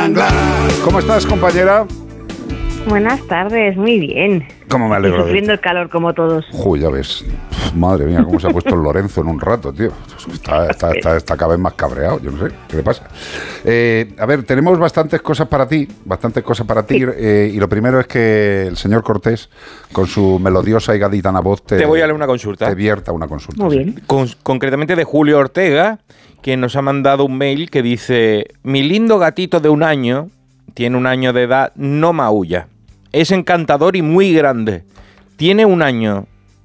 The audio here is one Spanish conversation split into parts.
manglar. ¿Cómo estás, compañera? Buenas tardes, muy bien. ¿Cómo me alegro? Sufriendo el calor como todos. Uy, ya ves. Madre mía, cómo se ha puesto el Lorenzo en un rato, tío. Está cada vez más cabreado, yo no sé qué le pasa. A ver, tenemos bastantes cosas para ti, sí. Y lo primero es que el señor Cortés, con su melodiosa y gaditana voz, te voy a leer una consulta. Te vierta una consulta. Muy bien. Concretamente de Julio Ortega, quien nos ha mandado un mail que dice: mi lindo gatito de 1 año, tiene 1 año de edad, no maulla. Es encantador y muy grande. Tiene 1 año.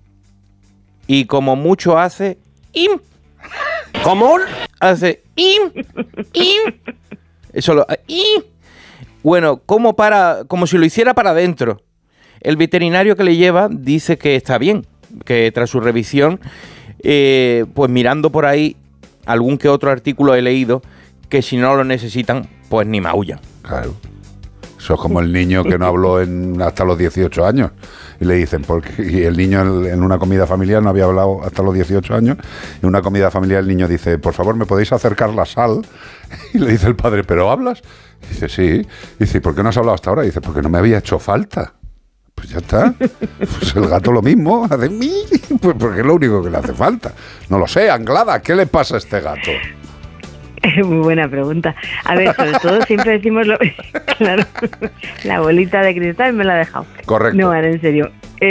Y como mucho hace... ¡im! ¿Cómo? Hace... ¡im! ¡im! Eso lo... ¡im! Bueno, como si lo hiciera para adentro. El veterinario que le lleva dice que está bien. Que tras su revisión, pues mirando por ahí, algún que otro artículo he leído, que si no lo necesitan, pues ni maullan. Claro. Eso es como el niño que no habló hasta los 18 años. Y le dicen, y el niño en una comida familiar no había hablado hasta los 18 años. En una comida familiar el niño dice, por favor, ¿me podéis acercar la sal? Y le dice el padre, ¿pero hablas? Y dice, sí. Y dice, ¿por qué no has hablado hasta ahora? Y dice, porque no me había hecho falta. Pues ya está. Pues el gato lo mismo. Hace pues porque es lo único que le hace falta. No lo sé, Anglada, ¿qué le pasa a este gato? Muy buena pregunta. A ver, sobre todo siempre decimos claro, la bolita de cristal me la ha dejado. Correcto. No, ahora en serio.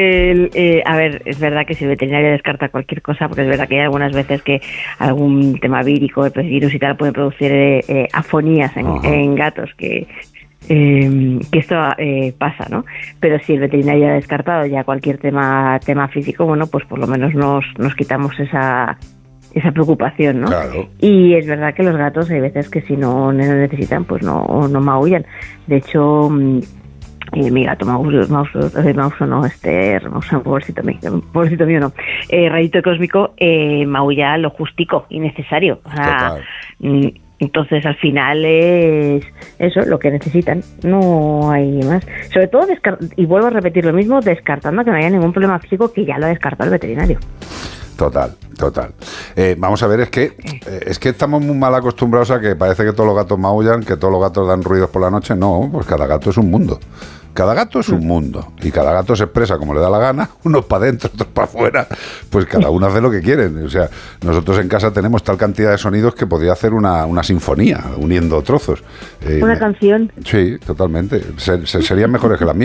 A ver, es verdad que si el veterinario descarta cualquier cosa, porque es verdad que hay algunas veces que algún tema vírico, el virus y tal, puede producir afonías en gatos, que esto pasa, ¿no? Pero si el veterinario ha descartado ya cualquier tema físico, bueno, pues por lo menos nos quitamos esa preocupación, ¿no? Claro. Y es verdad que los gatos hay veces que si no necesitan, pues no maullan. De hecho, mi gato pobrecito mío no, Rayito Cósmico maulla lo justico y necesario. O sea, entonces al final es eso lo que necesitan, no hay más. Sobre todo, y vuelvo a repetir lo mismo, descartando que no haya ningún problema físico, que ya lo ha descartado el veterinario. Total. Vamos a ver, es que estamos muy mal acostumbrados a que parece que todos los gatos maullan, que todos los gatos dan ruidos por la noche. No, pues cada gato es un mundo. Cada gato es un mundo y cada gato se expresa como le da la gana, unos para adentro, otros para afuera, pues cada uno hace lo que quieren. O sea, nosotros en casa tenemos tal cantidad de sonidos que podría hacer una sinfonía uniendo trozos. Una canción. Sí, totalmente. Serían mejores que las mías.